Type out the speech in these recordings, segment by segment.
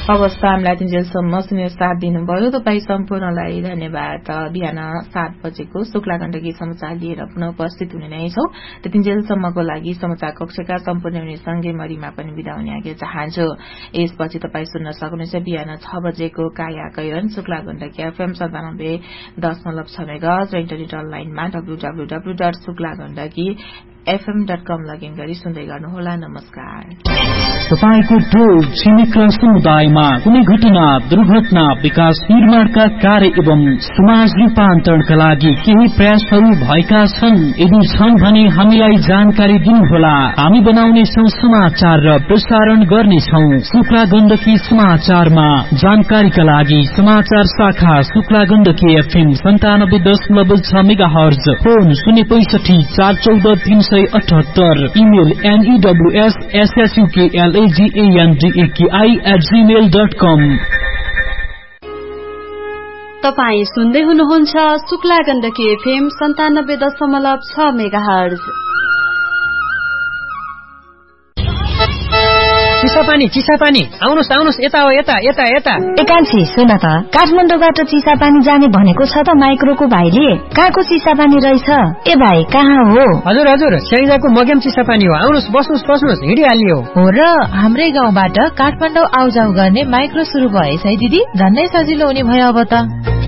हवस् हामीलाई तिनजेलसम्म सुनेर साथ दिनुभयो। तपाईँ सम्पूर्णलाई धन्यवाद। बिहान 7 बजेको शुक्ला गण्डकी समाचार लिएर पुनः उपस्थित हुने नै छौं। तिनजेलसम्मको लागि समाचार कक्षका सम्पूर्ण हुनेसँगै मरिमा पनि बिदा हुने आज्ञा चाहन्छु। यसपछि तपाईँ सुन्न सक्नुहुन्छ बिहान 6 बजेको काया कयन शुक्ला गण्डकी FM 97.6 मेगाहर्ज र इन्टरनेट अनलाइनमा www.suklagandaki.fm.com लगइन गरी सुन्दै गर्नुहोला। नमस्कार। तपाईको टोल छिमेक र समुदायमा कुनै घटना, दुर्घटना, विकास निर्माणका कार्य एवं समाज रूपान्तरणका लागि केही प्रयासहरू भएका छन्? यदि छन् भने हामीलाई जानकारी दिनुहोला। हामी बनाउनेछौं समाचार र प्रसारण गर्नेछौं। शुक्ला गण्डकी समाचारमा जानकारीका लागि समाचार शाखा Shukla Gandaki FM 97.6 megahertz, phone 065 414 378, email news@suklagandaki@gmail.com। तपाईँ सुन्दै हुनुहुन्छ शुक्ला गण्डकी FM 97.6 मेगाहर्ज। चिसापानी आउनुहोस् यता हो, यता। एकान्छी सुन त, काठमाडौँबाट चिसापानी जाने भनेको छ त माइक्रोको भाइले। कहाँको चिसापानी रहेछ? ए भाइ कहाँ हो? हजुर स्याङ्जाको मग्याम चिसापानी हो। आउनुहोस्, बस्नुहोस्, हिँडिहाल्यो हो। र हाम्रै गाउँबाट काठमाडौँ आउजाउ गर्ने माइक्रो सुरु भएछ है दिदी, झन्नै सजिलो हुने भयो अब त।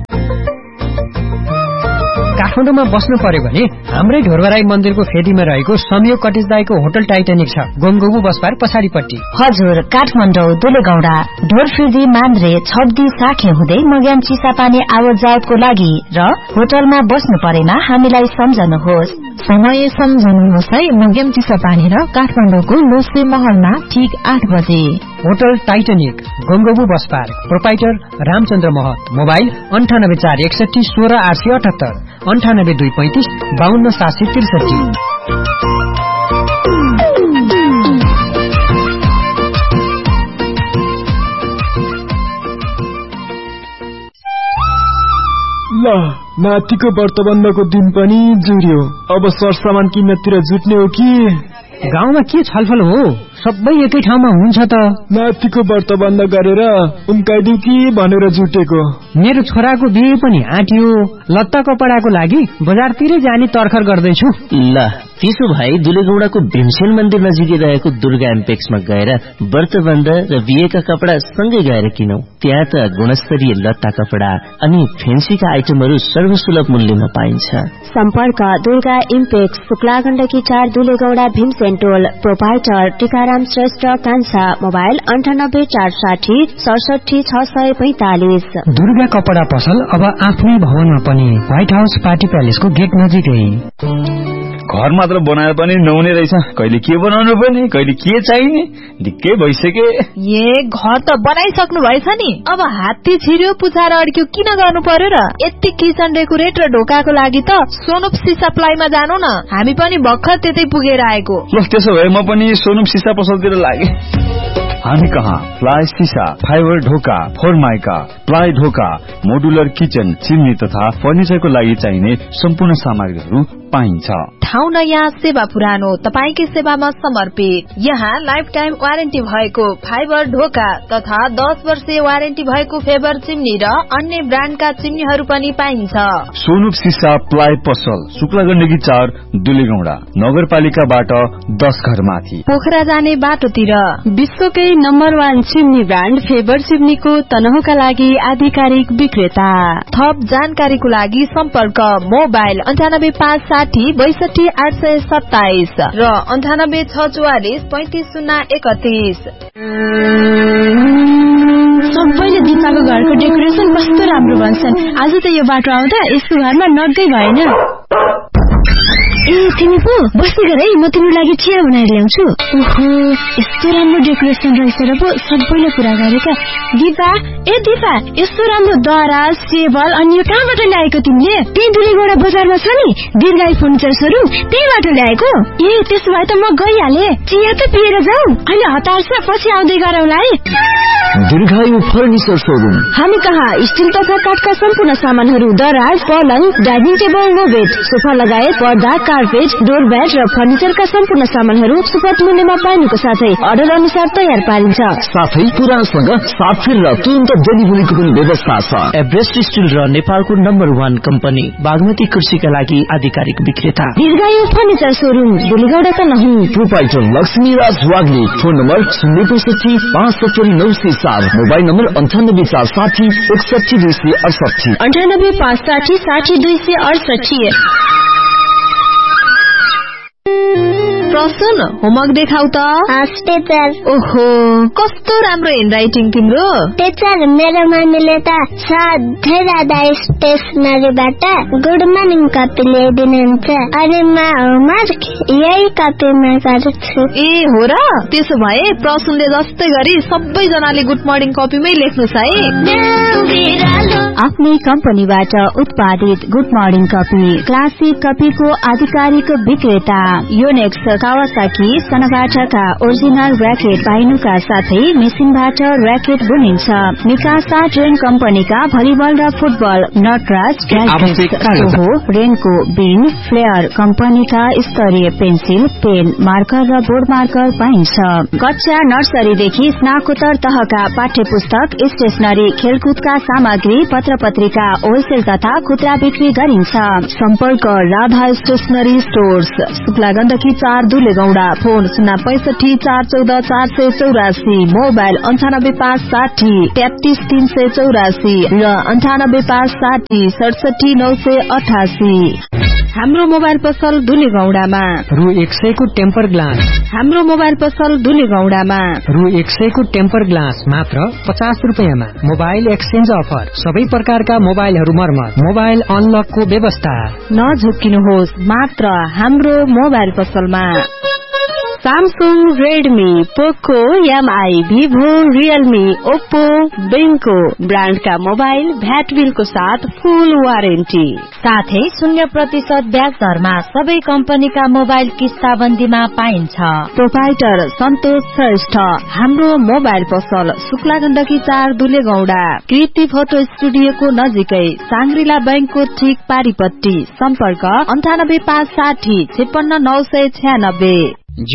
काठमाडौँमा बस्नु पर्यो भने हाम्रै ढोरबराई मन्दिरको फेदीमा रहेको संयोग कटेज दाईको होटल टाइटानिक छ, गोमगोबु बसपार पछाडिपट्टि। हजुर, काठमाडौँ दुलेगौडा ढोरफिर्दी मान्द्रे छब्दी साखे हुँदै मग्याम चिसापानी आवतजावतको लागि र होटलमा बस्नु परेमा हामीलाई सम्झनुहोस्। समय सम्झनुहोस् है। मग्याम चिसापानी र काठमाडौँको लोसे महलमा ठीक 8 बजे। होटल टाइटानिक गोमगोबु बसपार, प्रोपाइटर रामचन्द्र महत। मोबाइल 9841 16878, 9825 52763। ल नातिको व्रतबन्धको दिन पनि जुर्यो। अब सरसामान किन्नतिर जुट्ने हो कि? गाउँमा के छलफल हो? सबै एकै ठाउँमा हुन्छ त। नातिको व्रतबन्ध गरेर उम्काइदिउ कि भनेर जुटेको। मेरो छोराको बिहे पनि आँट्यो। लत्ता कपडाको लागि बजारतिरै जाने तर्खर गर्दैछु। ल त्यसो भए दुलेगौडाको भीमसेन मन्दिर नजिकै रहेको दुर्गा एम्पेक्समा गएर व्रतबन्ध र बिहेका कपडा सँगै गएर किनौ। त्यहाँ त गुणस्तरीय लत्ता कपडा अनि फेन्सीका आइटमहरू सर्वसुलभ मूल्यमा पाइन्छ। सम्पर्क दुर्गा इम्पेक्स, शुक्ला गण्डकी 4 दुलेगौडा भीमसेन टोल। प्रोपाइटर टीकाराम श्रेष्ठ कान्छा। मोबाइल 98 460 67 645। दुर्गा कपडा पसल अब आफ्नै भवनमा पनि, व्हाइट हाउस पार्टी प्यालेसको गेट नजिकै। घर मात्र बनाए पनि नहुने रहेछ। कहिले के बनाउनु पर्ने, कहिले के चाहिने, ढिक्कै भइसके। घर त बनाइसक्नु भएछ नि, अब हात्ती छिर्यो पुछार अड्क्यो किन गर्नु पर्यो र? यति किचन डेकोरेट र ढोकाको लागि त सोनुप सिसा प्लाईमा जानु न, हामी पनि भर्खर त्यतै पुगेर आएको। ल त्यसो भए म पनि सोनुप सिसा पसलतिर लागे। हामी कहाँ प्लाई सिसा, फाइबर ढोका, फोरमाइका, प्लाई ढोका, मोडुलर किचन, चिम्नी तथा फर्निचरको लागि चाहिने सम्पूर्ण सामग्रीहरू पाइन्छ। ठाउँ नयाँ, सेवा पुरानो, तपाईकै सेवामा समर्पित। यहाँ लाइफ टाइम वारेन्टी भएको फाइबर ढोका तथा 10 वर्षीय वारेन्टी भएको फेबर चिम्नी र अन्य ब्रान्डका चिम्नीहरू पनि पाइन्छ। सोनुप सिसा प्लाई पसल, शुक्ला गण्डकी 4 दुलेगौडा, नगरपालिकाबाट 10 घर माथि। पोखरा जाने बाटोतिर विश्वकै नम्बर 1 चिम्नी ब्रान्ड फेबर चिम्नीको तनहुका लागि आधिकारिक विक्रेता। थप जानकारीको लागि सम्पर्क मोबाइल 98560 62 827 र 98 644 35 031। सबैले दिपाको घरको डेकोरेसन कस्तो राम्रो भन्छन्। आज त यो बाटो आउँदा यसको घरमा नगै भएन। ए तिमी पो बस्दै गर है, म तिम्रो लागि चिया बनाएर ल्याउँछु। ओहो यस्तो राम्रो डेकोरेसन रहेछ र पो सबैले कुरा गरेका। दिपा, ए दिपा, यस्तो राम्रो दराज टेबल अनि यो कहाँबाट ल्याएको तिमीले? त्यही दुलेगौडा बजारमा छ नि दीर्घायु फर्निचर शोरूम, त्यहीबाट ल्याएको। ए त्यसो भए त म गइहाले। चिया त पिएर जाऊ, अहिले हतार छ, पछि आउँदै गरौँला है। दीर्घायु फर्निचर शोरूम। हामी कहाँ स्टिल तथा काठका सम्पूर्ण सामानहरू, दराज, पलङ, dining table, no bed, sofa लगायत पर्दा, कार्पेट, डोर ब्याट र फर्निचरका सम्पूर्ण सामानहरू सुपथ मूल्यमा पाइनुको साथै अर्डर अनुसार तयार पारिन्छ। साथै पुरानसँग साथफेर र तुरन्त डेलिभरीको पनि व्यवस्था छ। एभरेस्ट स्टिल र नेपालको नम्बर 1 कम्पनी बागमती कृषिका लागि आधिकारिक विक्रेता दीर्घायु furniture showroom, दुलीगौडा Tanahun. Proprietor Laxmiraj Wagle. Phone number 065 570 907, mobile number 98 460 61 268, 98 560 60 268। प्रसन्न होमवर्क देखाउ त। टीचर। ओहो, कस्तो राम्रो ह्यान्डराइटिङ तिम्रो। टीचर, मेरो मम्मीले त सधैँ राधा स्टेसनरीबाट गुड मर्निङ कपी ल्याइदिनुहुन्छ अनि म होमवर्क यही कपीमा गर्छु। ए हो र? त्यसो भए प्रसन्नले जस्तै गरी सबैजनाले गुड मर्निङ कपीमै लेख्नुस् है। आफ्नै कम्पनीबाट उत्पादित गुड मर्निङ कपी, क्लासिक कपीको आधिकारिक विक्रेता योनेक्स, कावासाकी, सनबाटाका ओरिजिनल र्याकेट पाइनुका साथै मेसिनबाट र्याकेट बुनिन्छ। मिकासा ट्रेन कम्पनीका भलिबल र फुटबल, नटराज, सोहो, रेनको, बिन, फ्लेयर कम्पनीका स्तरीय पेन्सिल, पेन, मार्कर र बोर्ड मार्कर पाइन्छ। कक्षा नर्सरीदेखि स्नाकोत्तर तहका पाठ्य पुस्तक, स्टेशनरी, खेलकुदका सामग्री, पत्र पत्रिका होलसेल तथा खुद्रा बिक्री गरिन्छ। सम्पर्क Radha stationery stores, Shukla Gandaki 4 दुलेगौडा। Phone 065 414 484, mobile 98 560 33 384 र 98 560 67 988। हाम्रो मोबाइल पसल दुलेगौडामा रु 100 को टेम्पर ग्लास। हाम्रो मोबाइल पसल दुलेगौडामा रु 100 को टेम्पर ग्लास मात्र 50 रुपैयाँमा। मोबाइल एक्सचेन्ज अफर, सबै प्रकारका मोबाइलहरू मर्मत, मोबाइल अनलकको व्यवस्था। नझुक्किनुहोस्, मात्र हाम्रो मोबाइल पसलमा। सैमसंग, रेडमी, पोको, एमआई, भिभो, रियलमी, ओप्पो, बेंको ब्रांड का मोबाइल भ्याट बिलको साथ फुल वारेन्टी, साथै 0% ब्याज दरमा सबै कम्पनीका मोबाइल किस्ताबन्दीमा पाइन्छ। प्रोपाइटर सन्तोष श्रेष्ठ। हाम्रो मोबाइल पसल शुक्ला गण्डकी 4 दुलेगौडा, कृति फोटो स्टुडियोको नजिकै, सांग्रिला बैंकको ठीक पारिपट्टि। सम्पर्क 98 560 56 996।